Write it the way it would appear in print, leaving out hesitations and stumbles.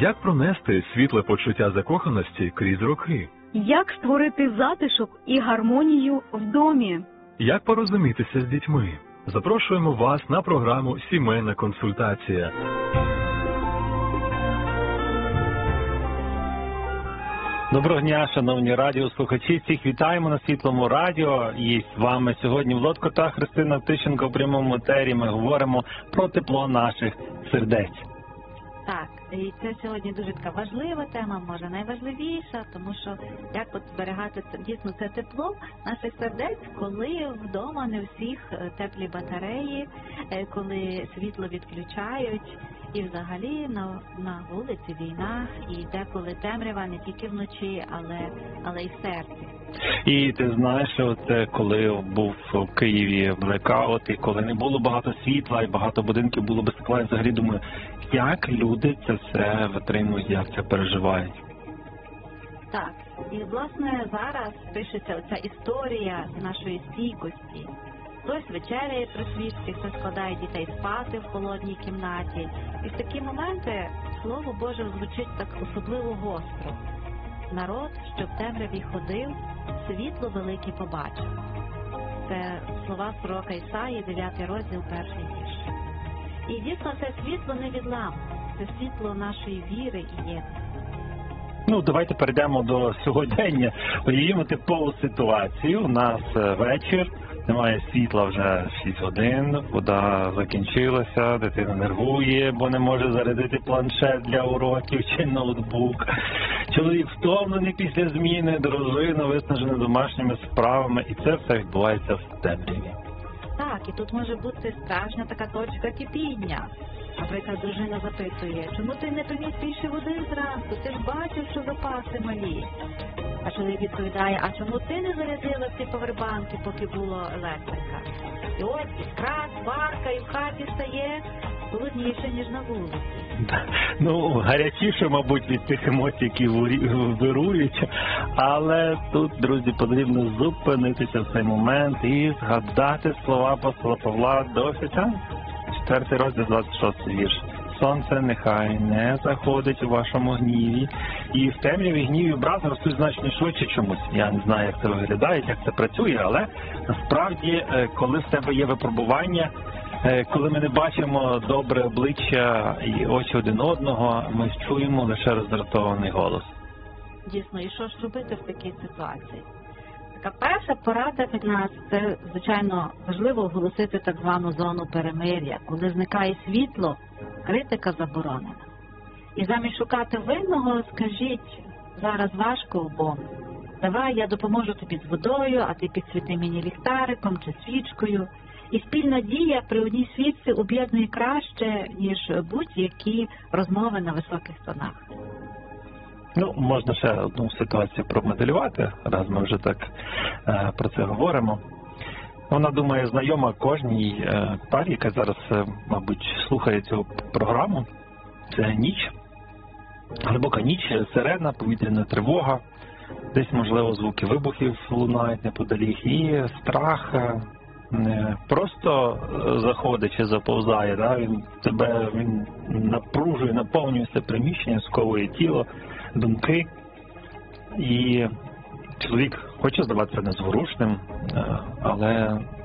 Як пронести світле почуття закоханості крізь роки? Як створити затишок і гармонію в домі? Як порозумітися з дітьми? Запрошуємо вас на програму «Сімейна консультація». Доброго дня, шановні радіослухачі. Всіх вітаємо на Світлому радіо. І з вами сьогодні Володко та Христина Тищенко в прямому етері. Ми говоримо про тепло наших сердець. Так, і це сьогодні дуже така важлива тема, може найважливіша, тому що як от зберігати дійсно це тепло наших сердець, коли вдома не всіх теплі батареї, коли світло відключають, і взагалі на вулиці війна, і деколи темрява не тільки вночі, але й в серці. І ти знаєш, що це коли був в Києві блекаут, і коли не було багато світла, і багато будинків було без тепла, я взагалі думаю, як люди це все витримують, як це переживають. Так, і власне зараз пишеться оця історія нашої стійкості. Хтось вечеряє при свічці, хтось складає дітей спати в холодній кімнаті. І в такі моменти Слово Боже звучить так особливо гостро. Народ, що в темряві ходив, світло велике побачив. Це слова пророка Ісаї, 9 розділ, 1 вірш. І дійсно це світло не відламне, це світло нашої віри і єдності. Ну, давайте перейдемо до сьогодення. Уявімо типову ситуацію. У нас вечір, немає світла вже 6 годин, вода закінчилася, дитина нервує, бо не може зарядити планшет для уроків чи ноутбук. Чоловік втомлений після зміни, дружина виснажена домашніми справами, і це все відбувається в темряві. Так, і тут може бути справжня така точка кипіння. Наприклад, дружина запитує, чому ти не приніс більше води зранку? Ти ж бачив, що запаси малі. А чоловік відповідає, а чому ти не зарядила ці павербанки, поки було електрика? І ось іскра, сварка, і в хаті стає холодніше, ніж на вулиці. Ну, гарячіше, мабуть, від тих емоцій, які вирують. Але тут, друзі, потрібно зупинитися в цей момент і згадати слова апостола Павла до Ефесян. 4 розділ, 26 вірш. Сонце нехай не заходить у вашому гніві. І в темряві гніві образи ростуть значно швидше чомусь. Я не знаю, як це виглядає, як це працює, але насправді, коли в тебе є випробування, коли ми не бачимо добре обличчя і очі один одного, ми чуємо лише роздратований голос. Дійсно, і що ж робити в такій ситуації? Така перша порада від нас – це, звичайно, важливо оголосити так звану зону перемир'я. Коли зникає світло, критика заборонена. І замість шукати винного, скажіть, зараз важко обом. Давай я допоможу тобі з водою, а ти підсвіти мені ліхтариком чи свічкою. І спільна дія при одній свічці об'єднує краще, ніж будь-які розмови на високих тонах. Ну, можна ще одну ситуацію промоделювати, раз ми вже так про це говоримо. Вона, думаю, знайома кожній парі, яка зараз, мабуть, слухає цю програму. Це ніч, глибока ніч, сирена, повітряна тривога, десь, можливо, звуки вибухів лунають неподалік, і страх просто заходить чи заповзає, да? Він напружує, наповнює це приміщення, сковує тіло, думки, і чоловік хоче здаватися незворушним, але